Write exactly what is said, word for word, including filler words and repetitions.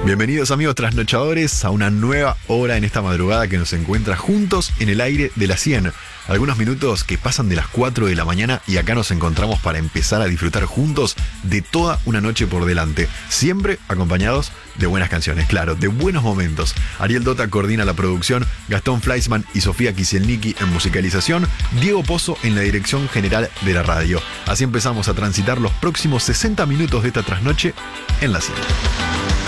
Bienvenidos amigos trasnochadores a una nueva hora en esta madrugada que nos encuentra juntos en el aire de la cien. Algunos minutos que pasan de las cuatro de la mañana y acá nos encontramos para empezar a disfrutar juntos de toda una noche por delante. Siempre acompañados de buenas canciones, claro, de buenos momentos. Ariel Dota coordina la producción, Gastón Fleischmann y Sofía Kisielnicki en musicalización, Diego Pozo en la dirección general de la radio. Así empezamos a transitar los próximos sesenta minutos de esta trasnoche en la cien.